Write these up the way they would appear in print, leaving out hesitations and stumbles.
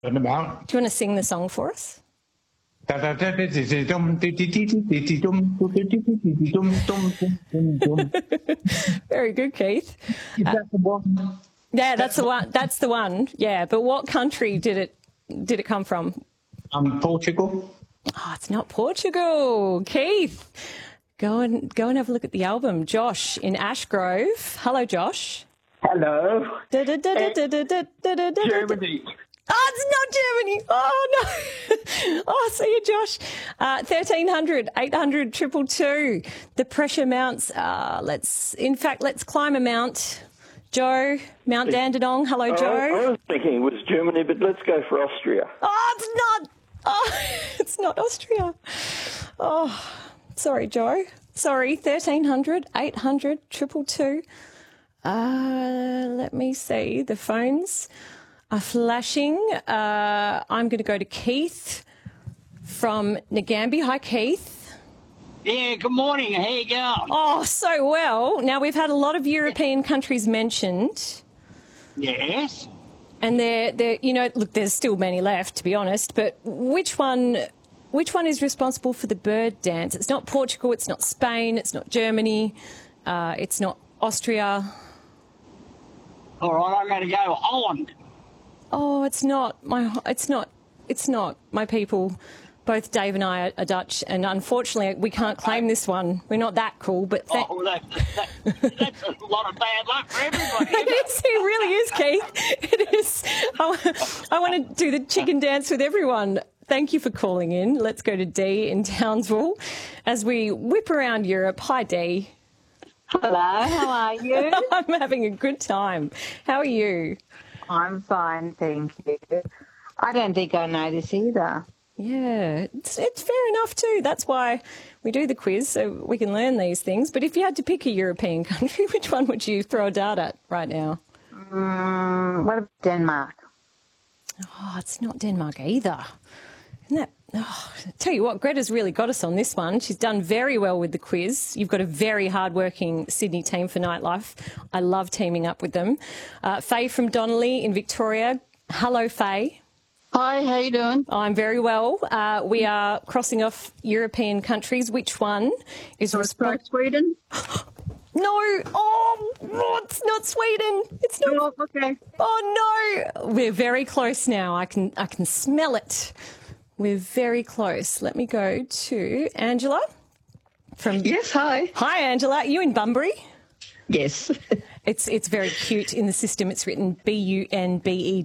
What about? Do you want to sing the song for us? Very good, Keith. Is that the one? Yeah, that's the one. That's the one. Yeah, but what country did it come from? Portugal. Oh, it's not Portugal. Keith, go and have a look at the album. Josh in Ashgrove. Hello, Josh. Hello. Germany. Oh, it's not Germany. Oh, no. Oh, see you, Josh. 1300, 800, 222. The pressure mounts. Let's climb a mount. Joe, Mount Dandenong. Hello, Joe. I was thinking it was Germany, but let's go for Austria. Oh, it's not. Oh, it's not Austria. Oh, sorry, Joe. Sorry, 1300, 800, 222. Let me see. The phones are flashing. I'm going to go to Keith from Nagambie. Hi, Keith. Yeah, good morning. How you going? Oh, so well. Now, we've had a lot of European countries mentioned. Yes. And they're look, there's still many left, to be honest, but which one is responsible for the bird dance? It's not Portugal, it's not Spain, it's not Germany, it's not Austria. All right, I'm going to go Holland. Oh, it's not my people. Both Dave and I are Dutch, and unfortunately we can't claim this one. We're not that cool, but That's a lot of bad luck for everybody. It really is, Keith. It is. I want to do the chicken dance with everyone. Thank you for calling in. Let's go to Dee in Townsville as we whip around Europe. Hi, Dee. Hello, how are you? I'm having a good time. How are you? I'm fine, thank you. I don't think I know this either. Yeah, it's fair enough too. That's why we do the quiz, so we can learn these things. But if you had to pick a European country, which one would you throw a dart at right now? What about Denmark? Oh, it's not Denmark either. Isn't that... Oh, tell you what, Greta's really got us on this one. She's done very well with the quiz. You've got a very hard-working Sydney team for Nightlife. I love teaming up with them. Faye from Donnelly in Victoria. Hello, Faye. Hi, how you doing? I'm very well. We are crossing off European countries. Which one is responsible? Sweden? No. Oh, it's not Sweden. It's not. Oh, okay. Oh, no. We're very close now. I can smell it. We're very close. Let me go to Angela. Yes, hi. Hi, Angela. Are you in Bunbury? Yes. It's very cute in the system. It's written Bunberry.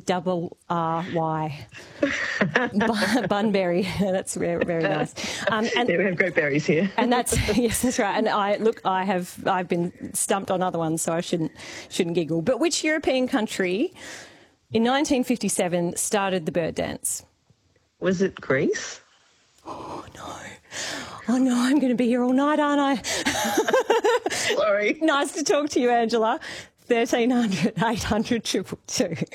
Bunbury. That's very, very nice. And we have great berries here. And that's right. And I've been stumped on other ones, so I shouldn't giggle. But which European country in 1957 started the bird dance? Was it Greece? Oh no, I'm going to be here all night, aren't I? Sorry. Nice to talk to you, Angela. 1300, 800, 222.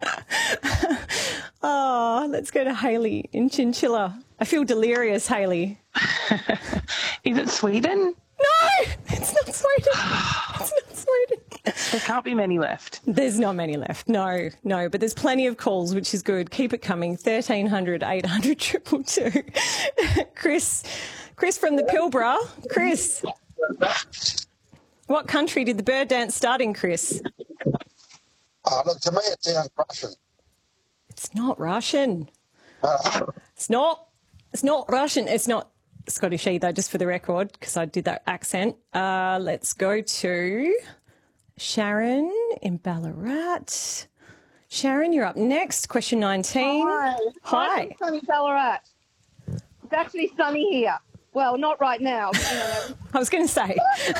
Oh, let's go to Hayley in Chinchilla. I feel delirious, Hayley. Is it Sweden? No, it's not Sweden. It's not Sweden. There can't be many left. There's not many left. No, but there's plenty of calls, which is good. Keep it coming. 1300, 800, 222. Chris from the Pilbara. Chris, what country did the bird dance start in, Chris? Look, to me it sounds Russian. It's not Russian. It's not Russian. It's not Scottish either, just for the record, because I did that accent. Let's go to Sharon in Ballarat. Sharon, you're up next. Question 19. Hi. I'm from sunny Ballarat. It's actually sunny here. Well, not right now. But, you know. I was going to say.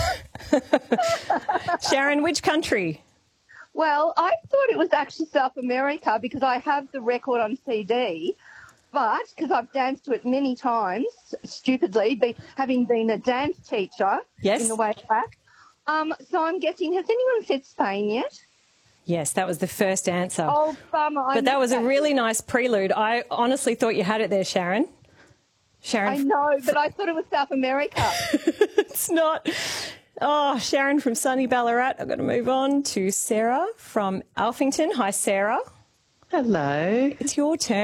Sharon, which country? Well, I thought it was actually South America because I have the record on CD, but because I've danced to it many times, stupidly, having been a dance teacher in the way back. So I'm guessing, has anyone said Spain yet? Yes, that was the first answer. Oh, bummer. But that was a really nice prelude. I honestly thought you had it there, Sharon. I know, but I thought it was South America. It's not. Oh, Sharon from sunny Ballarat. I've got to move on to Sarah from Alphington. Hi, Sarah. Hello. It's your turn.